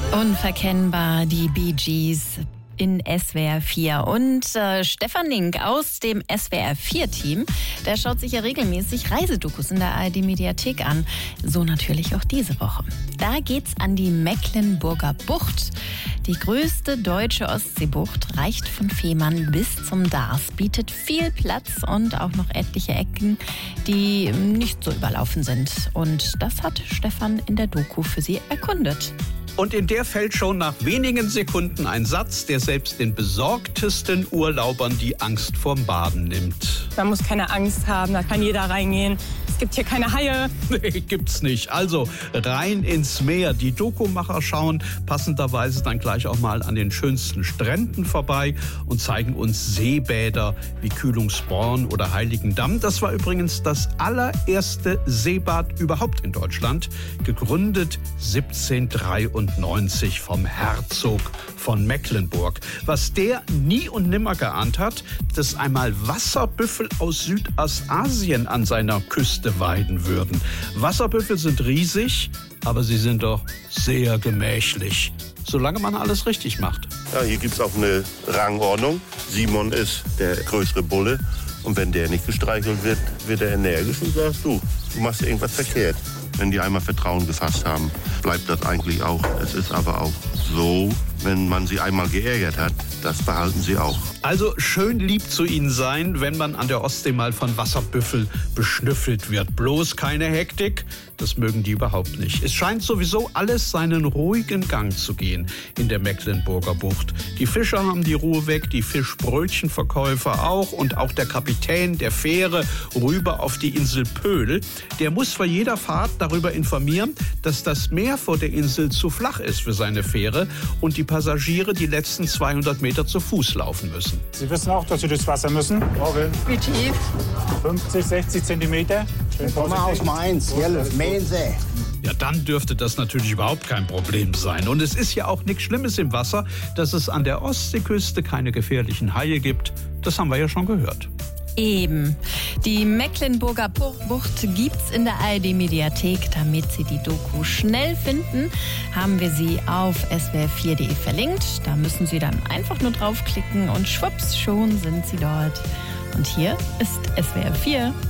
Unverkennbar, die Bee Gees in SWR 4. Und Stefan Link aus dem SWR 4-Team, der schaut sich ja regelmäßig Reisedokus in der ARD-Mediathek an. So natürlich auch diese Woche. Da geht's an die Mecklenburger Bucht. Die größte deutsche Ostseebucht reicht von Fehmarn bis zum Darß, bietet viel Platz und auch noch etliche Ecken, die nicht so überlaufen sind. Und das hat Stefan in der Doku für Sie erkundet. Und in der fällt schon nach wenigen Sekunden ein Satz, der selbst den besorgtesten Urlaubern die Angst vorm Baden nimmt. Man muss keine Angst haben, da kann jeder reingehen. Es gibt hier keine Haie. Nee, gibt's nicht. Also rein ins Meer. Die Dokumacher schauen passenderweise dann gleich auch mal an den schönsten Stränden vorbei und zeigen uns Seebäder wie Kühlungsborn oder Heiligendamm. Das war übrigens das allererste Seebad überhaupt in Deutschland, gegründet 1793 vom Herzog von Mecklenburg. Was der nie und nimmer geahnt hat, dass einmal Wasserbüffel aus Südostasien an seiner Küste weiden würden. Wasserbüffel sind riesig, aber sie sind doch sehr gemächlich, solange man alles richtig macht. Ja, hier gibt es auch eine Rangordnung. Simon ist der größere Bulle. Und wenn der nicht gestreichelt wird, wird er energisch und sagt, du machst irgendwas verkehrt. Wenn die einmal Vertrauen gefasst haben, bleibt das eigentlich auch. Es ist aber auch so, wenn man sie einmal geärgert hat, das behalten sie auch. Also schön lieb zu ihnen sein, wenn man an der Ostsee mal von Wasserbüffel beschnüffelt wird. Bloß keine Hektik, das mögen die überhaupt nicht. Es scheint sowieso alles seinen ruhigen Gang zu gehen in der Mecklenburger Bucht. Die Fischer haben die Ruhe weg, die Fischbrötchenverkäufer auch und auch der Kapitän der Fähre rüber auf die Insel Pöhl. Der muss vor jeder Fahrt darüber informieren, dass das Meer vor der Insel zu flach ist für seine Fähre und die Passagiere die letzten 200 Meter zu Fuß laufen müssen. Sie wissen auch, dass Sie durchs Wasser müssen. Okay. Wie tief? 50, 60 Zentimeter. Komm mal aus Mainz, Jelle, Mainsee. Ja, dann dürfte das natürlich überhaupt kein Problem sein. Und es ist ja auch nichts Schlimmes im Wasser, dass es an der Ostseeküste keine gefährlichen Haie gibt. Das haben wir ja schon gehört. Eben. Die Mecklenburger Bucht gibt's in der ARD-Mediathek. Damit Sie die Doku schnell finden, haben wir sie auf swr4.de verlinkt. Da müssen Sie dann einfach nur draufklicken und schwupps, schon sind Sie dort. Und hier ist SWR 4.